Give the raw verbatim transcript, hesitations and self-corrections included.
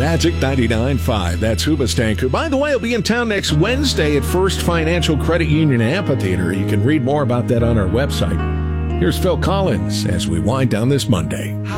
Magic ninety-nine point five. That's Hoobastank, who, by the way, will be in town next Wednesday at First Financial Credit Union Amphitheater. You can read more about that on our website. Here's Phil Collins as we wind down this Monday.